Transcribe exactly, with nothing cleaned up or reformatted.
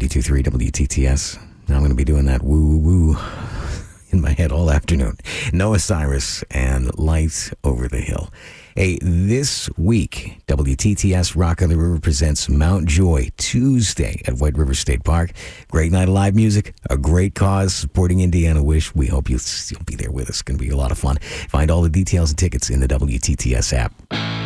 ninety-two point three W T T S. Now I'm going to be doing that woo woo in my head all afternoon. Noah Cyrus and Light Over the Hill. Hey, this week, W T T S Rock on the River presents Mount Joy Tuesday at White River State Park. Great night of live music, a great cause supporting Indiana Wish. We hope you'll, you'll be there with us. It's going to be a lot of fun. Find all the details and tickets in the W T T S app.